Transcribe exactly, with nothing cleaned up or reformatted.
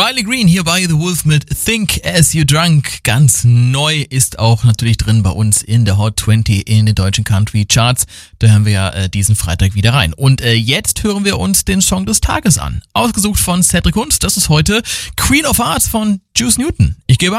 Riley Green hier bei The Wolf mit Think As You Drunk. Ganz neu ist auch natürlich drin bei uns in der Hot zwanzig in den deutschen Country Charts. Da hören wir ja äh, diesen Freitag wieder rein. Und äh, jetzt hören wir uns den Song des Tages an. Ausgesucht von Cedric Hunz. Das ist heute Queen of Hearts von Juice Newton. Ich gebe ab.